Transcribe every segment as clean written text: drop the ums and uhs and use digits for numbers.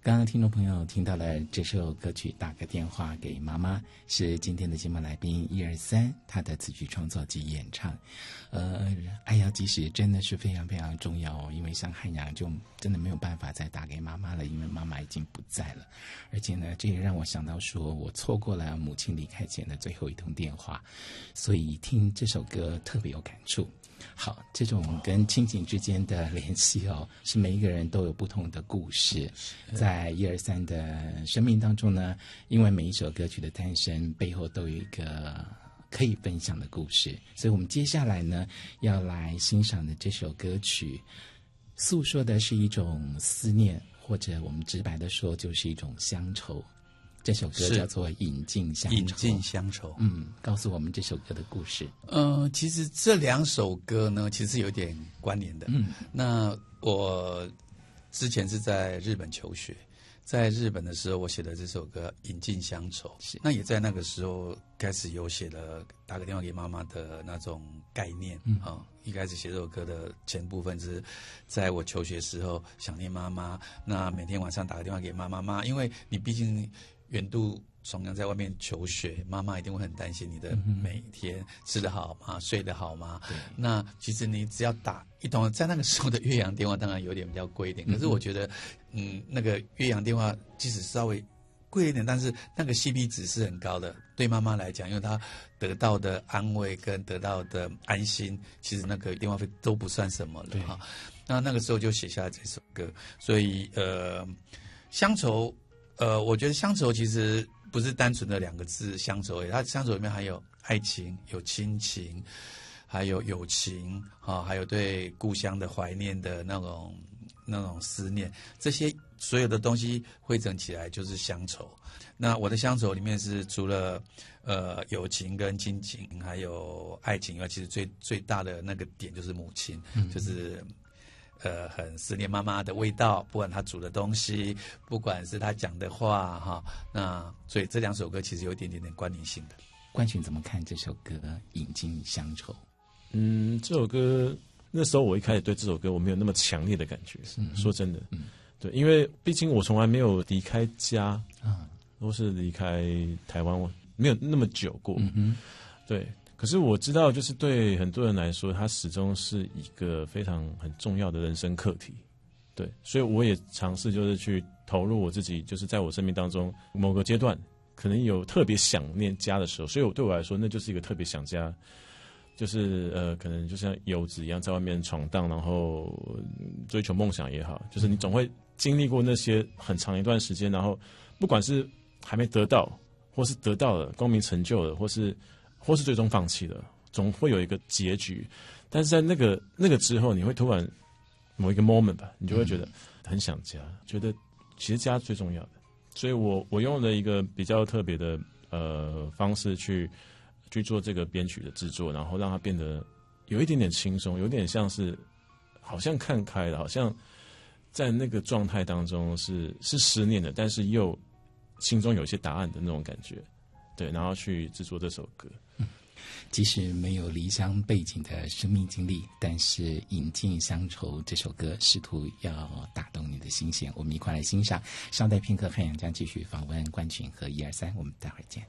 刚刚听众朋友听到了这首歌曲《打个电话给妈妈》，是今天的节目来宾123他的词曲创作及演唱。爱要及时真的是非常非常重要哦，因为像汉阳就真的没有办法再打给妈妈了，因为妈妈已经不在了。而且呢，这也让我想到说我错过了母亲离开前的最后一通电话，所以听这首歌特别有感触。好，这种跟亲情之间的联系哦，是每一个人都有不同的故事。在123的生命当中呢，因为每一首歌曲的诞生背后都有一个可以分享的故事，所以我们接下来呢要来欣赏的这首歌曲，诉说的是一种思念，或者我们直白的说就是一种乡愁。这首歌叫做《饮尽乡愁》。饮尽乡愁。 告诉我们这首歌的故事。 其实这两首歌呢，其实有点关联的。那我之前是在日本求学，在日本的时候，我写的这首歌《饮尽乡愁》，那也在那个时候开始有写了打个电话给妈妈的那种概念。一开始写这首歌的前部分是在我求学时候想念妈妈，那每天晚上打个电话给妈妈，因为你毕竟远渡重洋在外面求学，妈妈一定会很担心你的每天吃得好吗？睡得好吗？那其实你只要打一通，在那个时候的越洋电话当然有点比较贵一点，可是我觉得那个越洋电话即使稍微贵一点，但是那个 CP 值是很高的，对妈妈来讲，因为她得到的安慰跟得到的安心，其实那个电话费都不算什么了哈。那个时候就写下了这首歌，所以乡愁，我觉得乡愁其实不是单纯的两个字乡愁而已，它乡愁里面还有爱情，有亲情，还有友情，还有对故乡的怀念的那种思念，这些所有的东西汇整起来就是乡愁。那我的乡愁里面是除了友情跟亲情还有爱情以外，其实最大的那个点就是母亲，就是很思念妈妈的味道，不管她煮的东西，不管是她讲的话哈。那所以这两首歌其实有一点点关联性的。 冠群怎么看这首歌《饮尽乡愁》？ 这首歌那时候我一开始对这首歌我没有那么强烈的感觉，说真的，对，因为毕竟我从来没有离开家，都是离开台湾，我没有那么久过，对。可是我知道，就是对很多人来说，它始终是一个非常很重要的人生课题，对，所以我也尝试就是去投入我自己，就是在我生命当中某个阶段，可能有特别想念家的时候，所以对我来说，那就是一个特别想家，就是可能就像游子一样在外面闯荡，然后追求梦想也好，就是你总会经历过那些很长一段时间，然后不管是还没得到，或是得到了功名成就了，或是最终放弃了，总会有一个结局。但是在那个之后，你会突然某一个 moment 吧，你就会觉得很想家，觉得其实家最重要的。所以我用了一个比较特别的方式去做这个编曲的制作，然后让它变得有一点点轻松，有点像是好像看开了，好像在那个状态当中是思念的，但是又心中有一些答案的那种感觉。对，然后去制作这首歌。 即使没有离乡背景的生命经历，但是《饮尽乡愁》这首歌试图要打动你的心弦，我们一块来欣赏。稍待片刻，汉阳将继续访问冠群和123，我们待会儿见。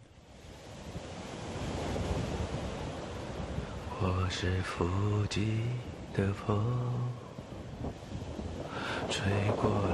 我是附近的风，吹过